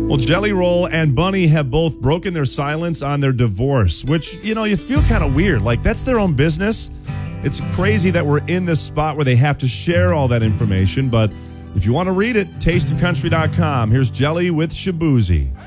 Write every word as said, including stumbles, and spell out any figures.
Well, Jelly Roll and Bunny have both broken their silence on their divorce, which, you know, you feel kind of weird. Like, that's their own business. It's crazy that we're in this spot where they have to share all that information, but if you want to read it, taste of country dot com. Here's Jelly with Shaboozey.